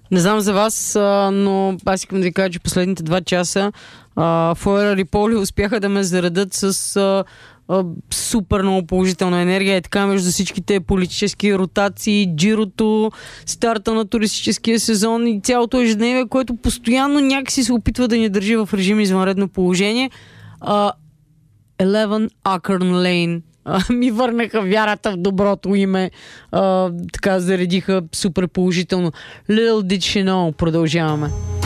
Не знам за вас, но аз искам да ви кажа, че последните 2 часа Флоера и Поли успяха да ме заредат с супер много положителна енергия. Така между всичките политически ротации, джирото, старта на туристическия сезон и цялото ежедневие, което постоянно някакси се опитва да ни държи в режим извънредно положение. 11 Ackern Lane ми върнаха вярата в доброто име. Така заредиха супер положително. Little did she know. Продължаваме.